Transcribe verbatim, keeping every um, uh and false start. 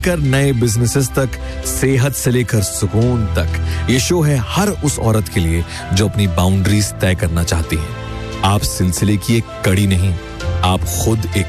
कर नए बिजनेसेस तक, सेहत से लेकर सुकून तक, ये शो है हर उस औरत के लिए जो अपनी बाउंड्रीज तय करना चाहती है। आप सिलसिले की एक कड़ी नहीं, आप खुद एक